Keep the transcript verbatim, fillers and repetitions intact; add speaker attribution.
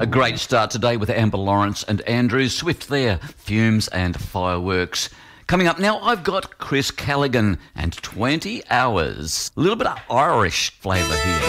Speaker 1: A great start today with Amber Lawrence and Andrew Swift there, Fumes and Fireworks. Coming up now, I've got Chris Callaghan and twenty hours. A little bit of Irish flavour here.